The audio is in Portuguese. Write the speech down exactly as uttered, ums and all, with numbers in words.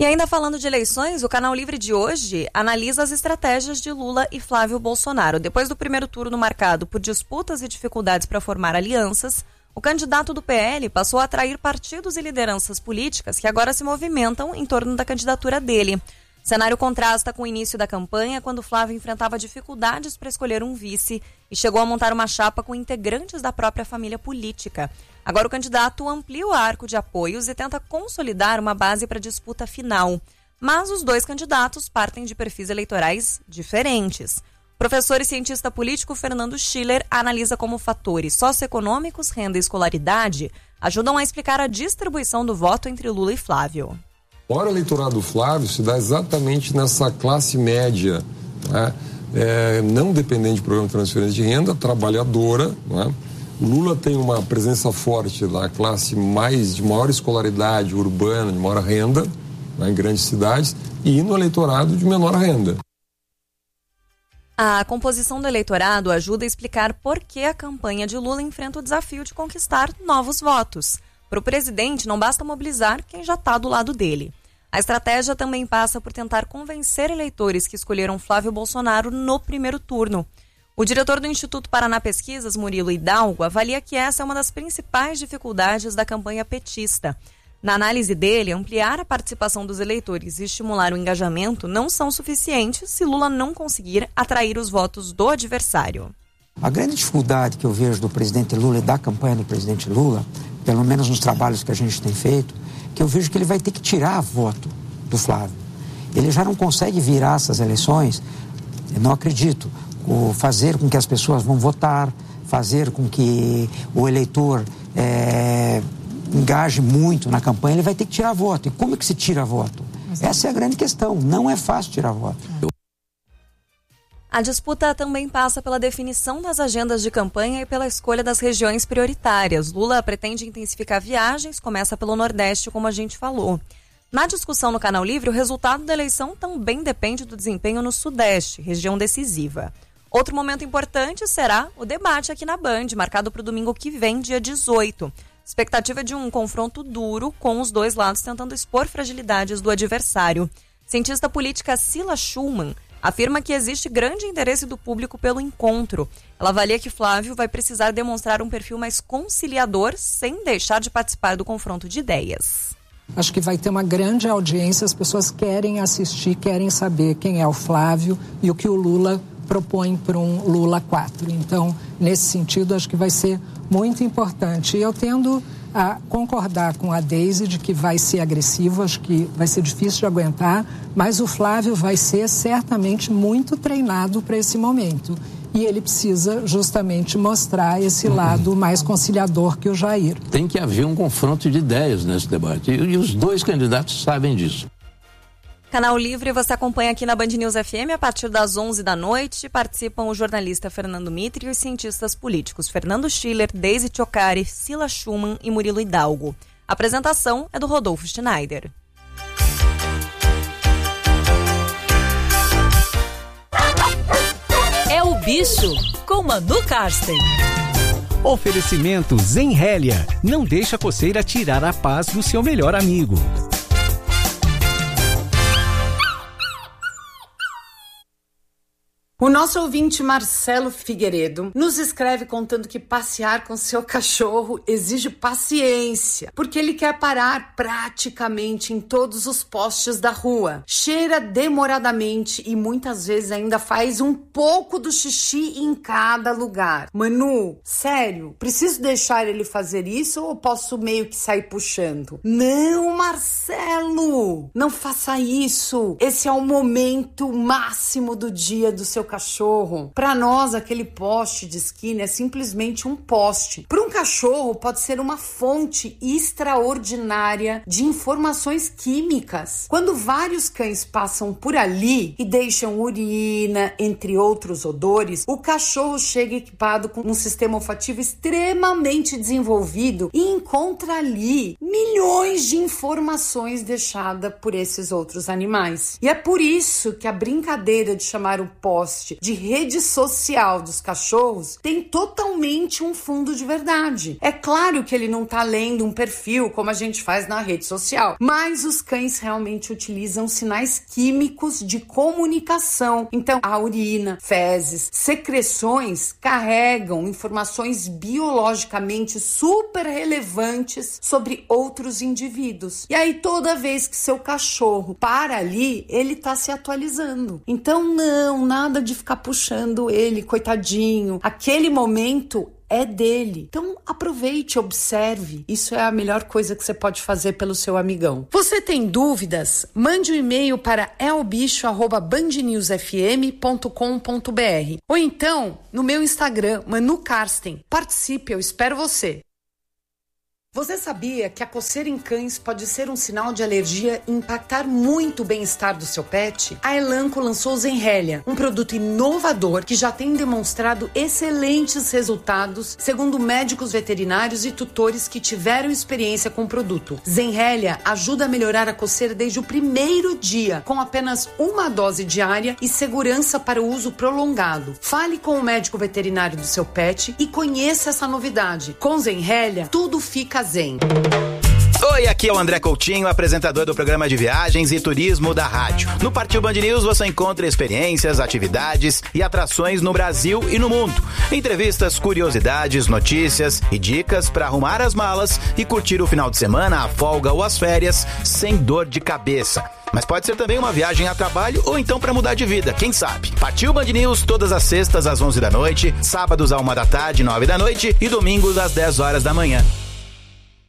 E ainda falando de eleições, o Canal Livre de hoje analisa as estratégias de Lula e Flávio Bolsonaro. Depois do primeiro turno marcado por disputas e dificuldades para formar alianças, o candidato do P L passou a atrair partidos e lideranças políticas que agora se movimentam em torno da candidatura dele. O cenário contrasta com o início da campanha, quando Flávio enfrentava dificuldades para escolher um vice e chegou a montar uma chapa com integrantes da própria família política. Agora o candidato amplia o arco de apoios e tenta consolidar uma base para a disputa final. Mas os dois candidatos partem de perfis eleitorais diferentes. O professor e cientista político Fernando Schiller analisa como fatores socioeconômicos, renda e escolaridade ajudam a explicar a distribuição do voto entre Lula e Flávio. O maior eleitorado do Flávio se dá exatamente nessa classe média, né? é, não dependente de programa de transferência de renda, trabalhadora, né? O Lula tem uma presença forte da classe mais de maior escolaridade urbana, de maior renda, né, em grandes cidades, e no eleitorado de menor renda. A composição do eleitorado ajuda a explicar por que a campanha de Lula enfrenta o desafio de conquistar novos votos. Para o presidente, não basta mobilizar quem já está do lado dele. A estratégia também passa por tentar convencer eleitores que escolheram Flávio Bolsonaro no primeiro turno. O diretor do Instituto Paraná Pesquisas, Murilo Hidalgo, avalia que essa é uma das principais dificuldades da campanha petista. Na análise dele, ampliar a participação dos eleitores e estimular o engajamento não são suficientes se Lula não conseguir atrair os votos do adversário. A grande dificuldade que eu vejo do presidente Lula e da campanha do presidente Lula, pelo menos nos trabalhos que a gente tem feito, que eu vejo que ele vai ter que tirar voto do Flávio. Ele já não consegue virar essas eleições, eu não acredito, o fazer com que as pessoas vão votar, fazer com que o eleitor é, engaje muito na campanha, ele vai ter que tirar voto. E como é que se tira voto? Essa é a grande questão, não é fácil tirar voto. A disputa também passa pela definição das agendas de campanha e pela escolha das regiões prioritárias. Lula pretende intensificar viagens, começa pelo Nordeste, como a gente falou. Na discussão no Canal Livre, o resultado da eleição também depende do desempenho no Sudeste, região decisiva. Outro momento importante será o debate aqui na Band, marcado para o domingo que vem, dia dezoito. Expectativa de um confronto duro, com os dois lados tentando expor fragilidades do adversário. Cientista política Cila Schumann afirma que existe grande interesse do público pelo encontro. Ela avalia que Flávio vai precisar demonstrar um perfil mais conciliador, sem deixar de participar do confronto de ideias. Acho que vai ter uma grande audiência, as pessoas querem assistir, querem saber quem é o Flávio e o que o Lula propõe para um Lula quatro. Então, nesse sentido, acho que vai ser muito importante. E eu tendo a concordar com a Deise de que vai ser agressivo, acho que vai ser difícil de aguentar, mas o Flávio vai ser certamente muito treinado para esse momento. E ele precisa justamente mostrar esse lado mais conciliador que o Jair. Tem que haver um confronto de ideias nesse debate. E os dois candidatos sabem disso. Canal Livre você acompanha aqui na Band News F M a partir das onze da noite. Participam o jornalista Fernando Mitre e os cientistas políticos Fernando Schiller, Deise Ciocari, Cila Schumann e Murilo Hidalgo. A apresentação é do Rodolfo Schneider. É o Bicho, com Manu Karsten. Oferecimento Zenrélia. Não deixa a coceira tirar a paz do seu melhor amigo. O nosso ouvinte Marcelo Figueiredo nos escreve contando que passear com seu cachorro exige paciência, porque ele quer parar praticamente em todos os postes da rua. Cheira demoradamente e muitas vezes ainda faz um pouco do xixi em cada lugar. Manu, sério, preciso deixar ele fazer isso ou posso meio que sair puxando? Não, Marcelo, não faça isso. Esse é o momento máximo do dia do seu cachorro. Para nós, aquele poste de esquina é simplesmente um poste. Para um cachorro, pode ser uma fonte extraordinária de informações químicas. Quando vários cães passam por ali e deixam urina, entre outros odores, o cachorro chega equipado com um sistema olfativo extremamente desenvolvido e encontra ali milhões de informações deixadas por esses outros animais. E é por isso que a brincadeira de chamar o poste post de rede social dos cachorros tem totalmente um fundo de verdade. É claro que ele não tá lendo um perfil como a gente faz na rede social, mas os cães realmente utilizam sinais químicos de comunicação. Então, a urina, fezes, secreções carregam informações biologicamente super relevantes sobre outros indivíduos. E aí, toda vez que seu cachorro para ali, ele tá se atualizando. Então, não, nada de ficar puxando ele, coitadinho. Aquele momento é dele. Então, aproveite, observe. Isso é a melhor coisa que você pode fazer pelo seu amigão. Você tem dúvidas? Mande um e-mail para elbicho arroba band news f m ponto com ponto b r ou então no meu Instagram, Manu Karsten. Participe, eu espero você. Você sabia que a coceira em cães pode ser um sinal de alergia e impactar muito o bem-estar do seu pet? A Elanco lançou o Zenrelia, um produto inovador que já tem demonstrado excelentes resultados, segundo médicos veterinários e tutores que tiveram experiência com o produto. Zenrelia ajuda a melhorar a coceira desde o primeiro dia, com apenas uma dose diária e segurança para o uso prolongado. Fale com o médico veterinário do seu pet e conheça essa novidade. Com Zenrelia, tudo fica zen. Oi, aqui é o André Coutinho, apresentador do programa de viagens e turismo da rádio. No Partiu Band News você encontra experiências, atividades e atrações no Brasil e no mundo. Entrevistas, curiosidades, notícias e dicas para arrumar as malas e curtir o final de semana, a folga ou as férias sem dor de cabeça. Mas pode ser também uma viagem a trabalho ou então para mudar de vida, quem sabe? Partiu Band News todas as sextas às onze da noite, sábados à uma da tarde, nove da noite e domingos às dez horas da manhã.